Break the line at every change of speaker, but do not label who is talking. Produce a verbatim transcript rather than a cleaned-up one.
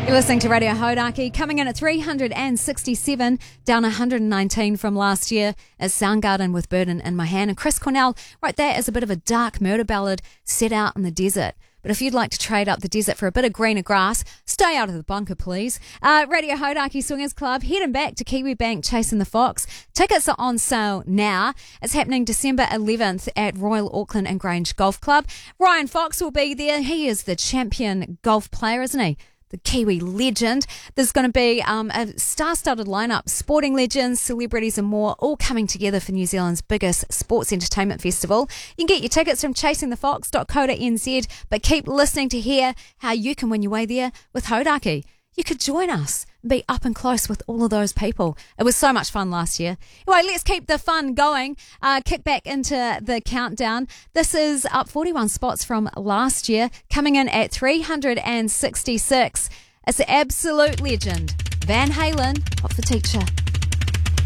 You're listening to Radio Hodaki, coming in at three hundred sixty-seven, down one hundred nineteen from last year, is Soundgarden with Burden in My Hand. And Chris Cornell wrote that as a bit of a dark murder ballad set out in the desert. But if you'd like to trade up the desert for a bit of greener grass, stay out of the bunker, please. Uh, Radio Hodaki Swingers Club, heading back to Kiwi Bank Chasing the Fox. Tickets are on sale now. It's happening December eleventh at Royal Auckland and Grange Golf Club. Ryan Fox will be there. He is the champion golf player, isn't he? The Kiwi legend. There's going to be um, a star-studded lineup, sporting legends, celebrities and more, all coming together for New Zealand's biggest sports entertainment festival. You can get your tickets from chasing the fox dot co dot n z, but keep listening to hear how you can win your way there with Hodaki. You could join us and be up and close with all of those people. It was so much fun last year. Anyway, let's keep the fun going. Uh, kick back into the countdown. This is up forty-one spots from last year, coming in at three hundred sixty-six. It's the absolute legend, Van Halen, Hot for Teacher.